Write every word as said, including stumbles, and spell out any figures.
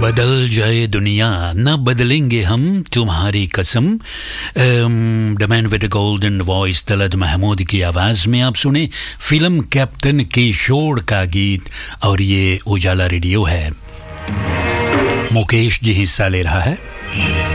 बदल जाए दुनिया न बदलेंगे हम तुम्हारी कसम। द मैन विद गोल्डन वॉइस तलत महमूद की आवाज़ में आप सुने फिल्म कैप्टन किशोर का गीत। और ये उजाला रेडियो है, मुकेश जी हिस्सा ले रहा है।